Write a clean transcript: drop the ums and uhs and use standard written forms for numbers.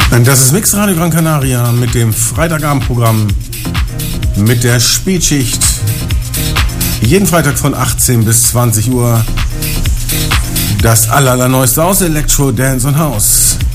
Das ist Mix Radio Gran Canaria mit dem Freitagabendprogramm mit der Spätschicht. Jeden Freitag von 18 bis 20 Uhr. Das Allerneueste aus Elektro, Dance und House.